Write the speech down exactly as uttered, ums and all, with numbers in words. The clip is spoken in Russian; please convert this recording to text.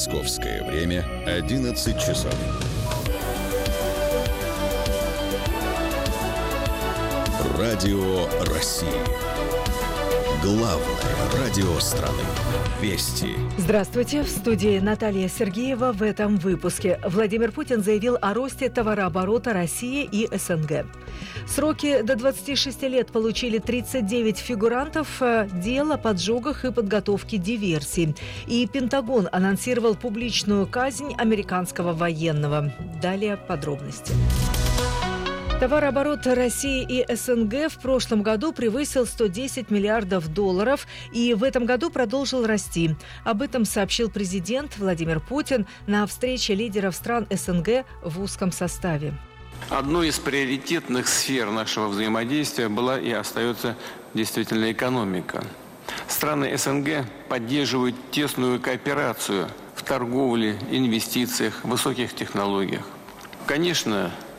Московское время одиннадцать часов. Радио России. Главное радио страны. Вести. Здравствуйте. В студии Наталья Сергеева. В этом выпуске Владимир Путин заявил о росте товарооборота России и СНГ. Сроки до двадцати шести лет получили тридцать девять фигурантов дел о поджогах и подготовке диверсий. И Пентагон анонсировал публичную казнь американского военного. Далее подробности. Товарооборот России и СНГ в прошлом году превысил сто десять миллиардов долларов и в этом году продолжил расти. Об этом сообщил президент Владимир Путин на встрече лидеров стран СНГ в узком составе. Одной из приоритетных сфер нашего взаимодействия была и остается действительно экономика. Страны СНГ поддерживают тесную кооперацию в торговле, инвестициях, высоких технологиях. Конечно,